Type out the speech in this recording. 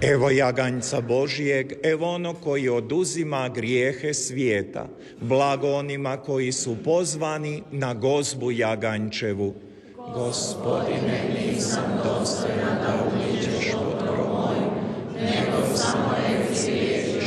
Evo jaganjca Božijeg, evo ono koji oduzima grijehe svijeta. Blago onima koji su pozvani na gozbu jaganjčevu. Gospodine, nisam dostojan